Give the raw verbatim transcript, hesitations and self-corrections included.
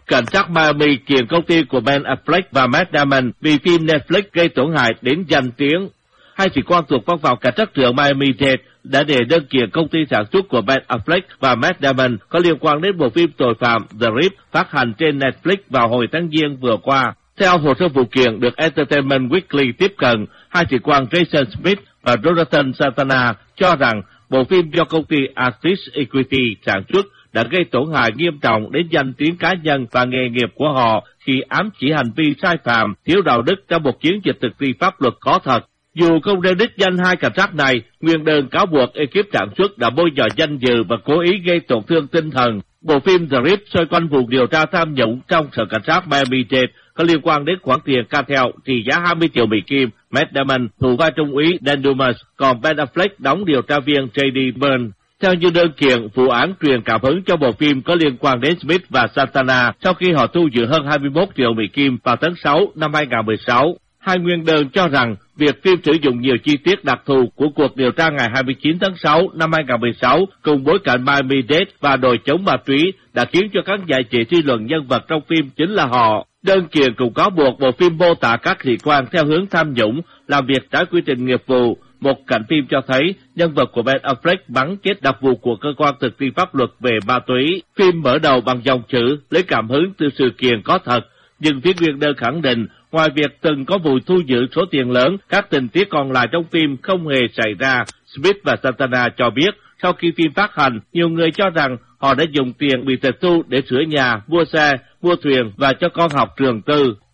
cảnh sát Miami kiện công ty của Ben Affleck và Matt Damon vì phim Netflix gây tổn hại đến danh tiếng. Hai sĩ quan thuộc văn phòng cảnh sát trưởng Miami-Dade đã đề đơn kiện công ty sản xuất của Ben Affleck và Matt Damon có liên quan đến bộ phim tội phạm The Reef phát hành trên Netflix vào hồi tháng Giêng vừa qua. Theo hồ sơ vụ kiện được Entertainment Weekly tiếp cận, hai sĩ quan Jason Smith và Jonathan Santana cho rằng bộ phim do công ty Artist Equity sản xuất đã gây tổn hại nghiêm trọng đến danh tiếng cá nhân và nghề nghiệp của họ khi ám chỉ hành vi sai phạm, thiếu đạo đức trong một chiến dịch thực thi pháp luật có thật. Dù không nêu đích danh hai cảnh sát này, nguyên đơn cáo buộc ekip sản xuất đã bôi nhọ danh dự và cố ý gây tổn thương tinh thần. Bộ phim The Reef xoay quanh vụ điều tra tham nhũng trong sở cảnh sát Miami-Dade có liên quan đến khoản tiền cartel trị giá hai mươi triệu Mỹ Kim. Matt Damon thủ vai trung úy Dan Dumas, còn Ben Affleck đóng điều tra viên J D Byrne. Theo như đơn kiện, vụ án truyền cảm hứng cho bộ phim có liên quan đến Smith và Santana sau khi họ thu giữ hơn hai mươi mốt triệu Mỹ Kim vào tháng sáu năm hai nghìn không trăm mười sáu. Hai nguyên đơn cho rằng việc phim sử dụng nhiều chi tiết đặc thù của cuộc điều tra ngày hai mươi chín tháng sáu năm hai nghìn không trăm mười sáu cùng bối cảnh Miami-Dade và đồi chống ma túy đã khiến cho các giải chỉ suy luận nhân vật trong phim chính là họ. Đơn kiện cũng có buộc bộ phim mô tả các sĩ quan theo hướng tham nhũng, làm việc trái quy trình nghiệp vụ. Một cảnh phim cho thấy nhân vật của Ben Affleck bắn chết đặc vụ của cơ quan thực thi pháp luật về ma túy. Phim mở đầu bằng dòng chữ lấy cảm hứng từ sự kiện có thật, nhưng phía nguyên đơn khẳng định ngoài việc từng có vụ thu giữ số tiền lớn, các tình tiết còn lại trong phim không hề xảy ra. Smith và Santana cho biết sau khi phim phát hành, nhiều người cho rằng họ đã dùng tiền bị tịch thu để sửa nhà, mua xe, mua thuyền và cho con học trường tư.